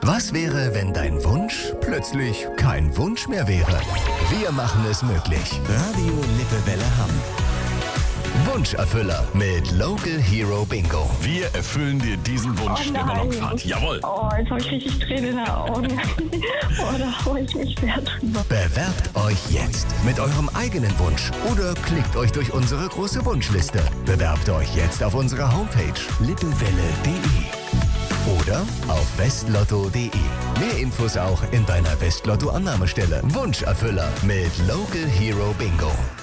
Was wäre, wenn dein Wunsch plötzlich kein Wunsch mehr wäre? Wir machen es möglich. Radio Lippewelle Hamm. Wunscherfüller mit Local Hero Bingo. Wir erfüllen dir diesen Wunsch der Ballonfahrt. Jawohl. Oh, jetzt habe ich richtig Tränen in den Augen. Oh, da freue ich mich sehr drüber. Bewerbt euch jetzt mit eurem eigenen Wunsch oder klickt euch durch unsere große Wunschliste. Bewerbt euch jetzt auf unserer Homepage lippewelle.de oder auf westlotto.de. Mehr Infos auch in deiner Westlotto-Annahmestelle. Wunscherfüller mit Local Hero Bingo.